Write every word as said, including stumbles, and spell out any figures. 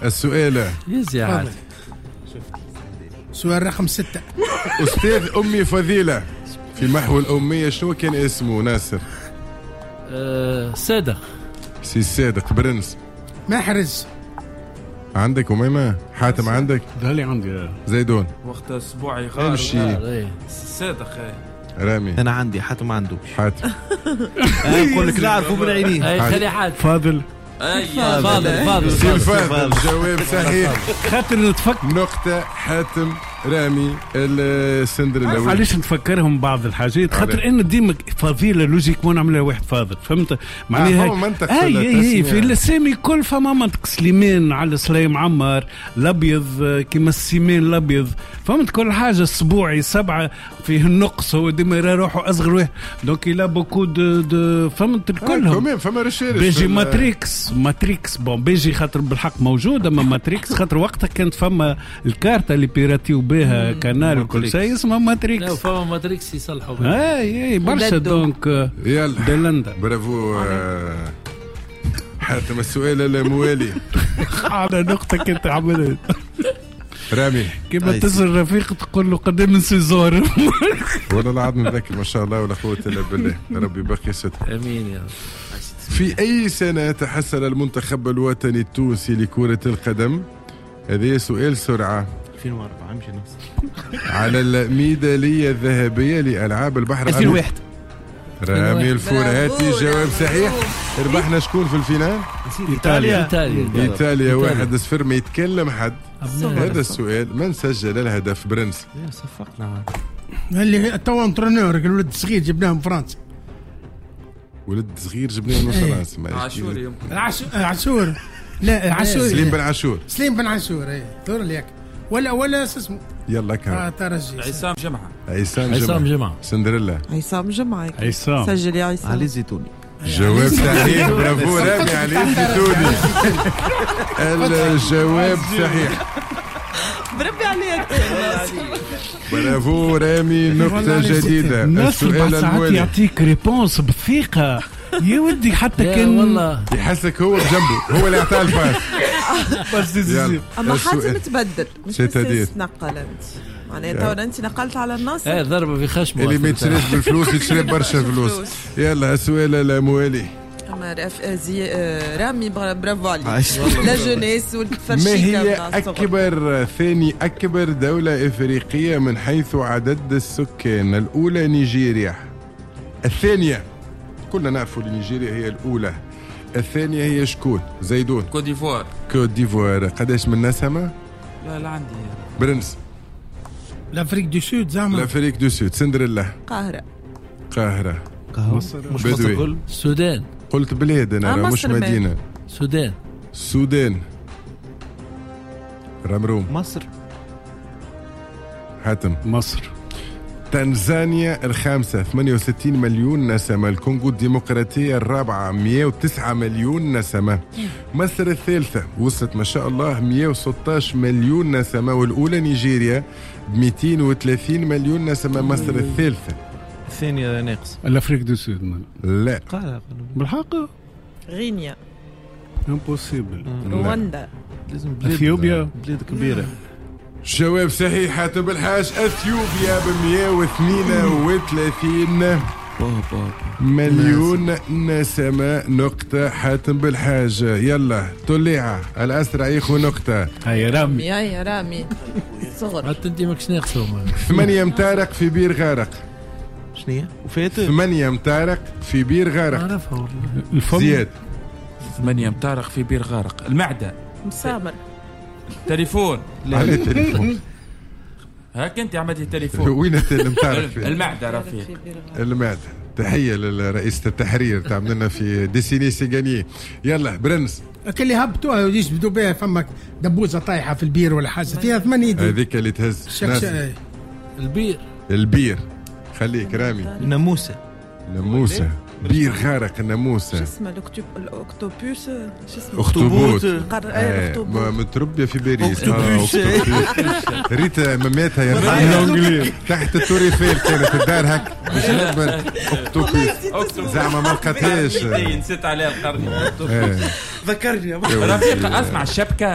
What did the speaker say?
السؤال يزي عاد سؤال رقم ستة. أستاذ أمي فضيلة في محو الأمية شنو كان اسمه ناصر؟ أه صادق. سي صادق. برنس محرز عندك وميمة. حاتم عندك. ذهلي عندي. زيدون وقت اسبوعي غار امشي. صادق. رامي انا عندي. حاتم ما عندوش. حاتم نقول لك نعرفوا من عينيه. خلي حاتم. فاضل اي فاضل فاضل سي فاضل. جواب صحيح. خاطر نتفكر نقطة. حاتم. رامي السندريلا. علاش نتفكرهم بعض الحاجات خاطر ان ديما فضيله لوجيك مو نعملها واحد فاضل فهمت معناها. آه منطق. اي اي في الاسامي كل فما منطق. سليمان على سليم عمار. الابيض كيما السيمان الابيض فهمت. كل حاجه السبوعي سبعه فيه النقص هو ديما يرى روحه اصغر واحد دونك لا بوكو دو, دو فهمت الكلهم. آه فما ريشيرش. بيجي ماتريكس ماتريكس بون بيجي خاطر بالحق موجوده اما ماتريكس خاطر وقتها كانت فما الكارتا اللي بيراتيو بها كانال وكل شيء اسمه ماتريكس. لا فما ماتريكس يصلحوا اي اي برشا دونك يلا دلندا. برافو آه حاتم. السؤال الموالي على نقطة كنت عملها رامي كيما تسر رفيق تقول له قدام من سيزور. والله العظيم ذكي ما شاء الله ولا قوة إلا بالله. ربي يبقي ستر. امين يا رب. في أي سنة تحصل المنتخب الوطني التونسي لكرة القدم؟ هذا سؤال سرعة. ألفين وأربعة امشي نفس. على الميدالية الذهبية لألعاب البحر. ألفين وواحد. رامي الفورهاتي جواب صحيح. ربحنا شكون في الفينال؟ إيطاليا. إيطاليا إيطاليا واحد صفر. ما يتكلم حد. أبناء. هذا السؤال من سجل الهدف؟ برنس. صفقنا اللي تو انترونور الولد الصغير جبناه من فرنسا. ولد صغير جبناه من فرنسا. عاشور يمكن. العش... عاشور. لا عاشور. سليم بن عاشور. سليم بن عاشور. اي دور ليك ولا ولا اسمه يلا كان آه ترجي. عصام جمعة. عصام عصام جمعة. جمعة. سندريلا. عصام جمعة. عصام. سجل يا عصام. علي الزيتوني. جواب صحيح. برافو رامي علي الزيتوني. الجواب صحيح. بربي عليك. برافو رامي. نقطة جديدة. الناس السؤال ساعات الموالي يعطيك ريبونس بثقة يا ودي حتى يا كان والله يحسك هو بجنبه هو اللي اعطاه الفاس. يلا. اما حاتم السؤال. تبدل مش بس تنقل انت معناتها تو انت نقلت على النص. ايه ضربة في خشمه اللي ما يتشريش بالفلوس يتشري برشا فلوس. يلا السؤال الموالي. اما رف... زي... آه، رامي برافو عليك. لا جونيس والفرشيكه. ما هي أكبر ثاني أكبر دولة إفريقية من حيث عدد السكان؟ الأولى نيجيريا. الثانية كلنا نعرفوا نيجيريا هي الأولى. الثانية هي شكون؟ زيدون. كوت ديفوار. كوت ديفوار. قداش من نسمة؟ لا لا عندي. برنس. الافريق دو سود زعما. الأفريق دو سود. سندريلا. قاهرة. قاهرة. مصر مش بدوي. مصر. السودان. قلت بلاد أنا آه، مش مصر مدينة. السودان. السودان. رمروم. مصر. حاتم. مصر. تنزانيا الخامسة ثمانية وستين مليون نسمة. الكونغو الديمقراطية الرابعة مئة وتسعة مليون نسمة. مصر الثالثة وصلت ما شاء الله مئة وستة عشر مليون نسمة. والأولى نيجيريا مئتين وثلاثين مليون نسمة. مصر الثالثة. الثانية ناقص. الافريق دو سود. لا قال بالحق غينيا. امبوسيبل. رواندا. لازم بلاد. اثيوبيا. بلاد كبيرة. جواب صحيح. حاتم بالحاج. اثيوبيا ب مئة واثنين وثلاثين مليون نسمة. نقطة حاتم بالحاج. يلا طليعة الأسرع يخو نقطة. هيا رامي. يا يا رامي صغر. حتى انت ماكش ناقصهم. ثمانية متارق في بير غارق. شنية وفات. ثمانية متارق في بير غارق. عرفها والله. الفم. زياد. ثمانية متارق في بير غارق. المعدة. مسامر. تليفون. على التليفون. هاك انت عملتي التليفون. وين المتارق فيه؟ المعدة رفيق. المعدة. تحية لرئيسة التحرير تعملنا في ديسيني سيغاني. يلا برنس. اللي هبطوها يجبدوا بها فمك دبوزه طايحه في البير ولا حاجه فيها ثمانية دي. هذيك اللي تهز شكشة. البير. البير. خليك رامي. ناموسة. ناموسة. بير غارق. شو الناموسة. اسمه الأكتوب- الاكتوبوس شو اسمه اخطبوط. القر- آه، آه، الأخطبوط. ما- متربية في باريس. آه، أخطبوس. أخطبوس. ريتا مماتها يا رجال تحت التوريفيل كانت الدار هك مش نكبر. اخطبوس زعما ما لقاتهاش. نسيت عليها القرن. آه. ذكرني. يا ولد. رفيق اسمع الشبكة